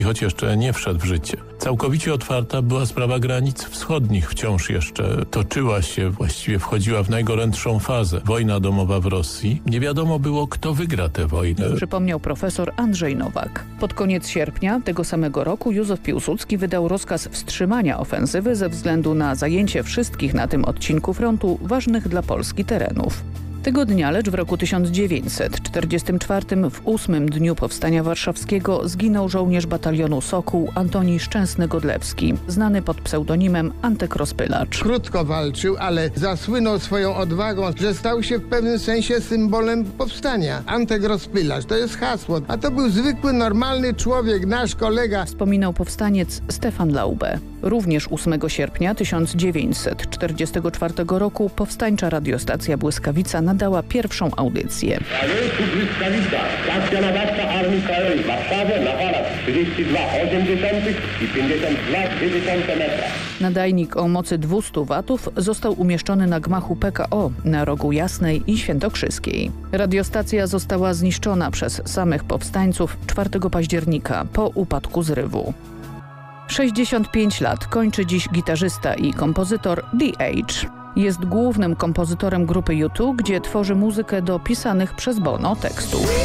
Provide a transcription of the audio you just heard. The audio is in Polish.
choć jeszcze nie wszedł w życie. Całkowicie otwarta była sprawa granic wschodnich. Wciąż jeszcze toczyła się, właściwie wchodziła w najgorętszą fazę. Wojna domowa w Rosji. Nie wiadomo było, kto wygra tę wojnę. Przypomniał profesor Andrzej Nowak. Pod koniec sierpnia tego samego roku Józef Piłsudski wydał rozkaz wstrzymania ofensywy ze względu na zajęcie wszystkich na tym odcinku frontu ważnych dla Polski terenów. Tego dnia, lecz w roku 1944, w 8. dniu Powstania Warszawskiego, zginął żołnierz batalionu Sokół Antoni Szczęsny-Godlewski, znany pod pseudonimem Antek Rozpylacz. Krótko walczył, ale zasłynął swoją odwagą, że stał się w pewnym sensie symbolem powstania. Antek Rozpylacz to jest hasło, a to był zwykły, normalny człowiek, nasz kolega. Wspominał powstaniec Stefan Laube. Również 8 sierpnia 1944 roku powstańcza radiostacja Błyskawica nadała pierwszą audycję. Tu Błyskawica, stacja nadawcza Armii Krajowej w Warszawie na falach 32,8 i 52,2 metra. Nadajnik o mocy 200 watów został umieszczony na gmachu PKO na rogu Jasnej i Świętokrzyskiej. Radiostacja została zniszczona przez samych powstańców 4 października po upadku zrywu. 65 lat kończy dziś gitarzysta i kompozytor The Age. Jest głównym kompozytorem grupy U2, gdzie tworzy muzykę do pisanych przez Bono tekstów.